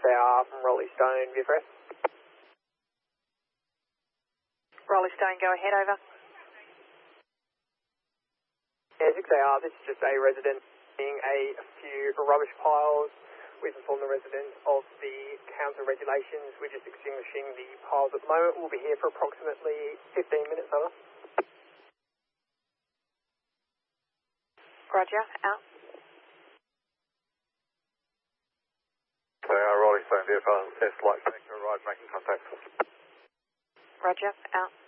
6AR from Rolly Stone, VFS. Rolly Stone, go ahead, over. Yeah, 6AR, this is just a resident seeing a few rubbish piles. We've informed the residents of the council regulations. We're just extinguishing the piles at the moment. We'll be here for approximately 15 minutes, over. Roger, out. Rolling Stone, VFS, light sector, arrive, making contact. Roger, out.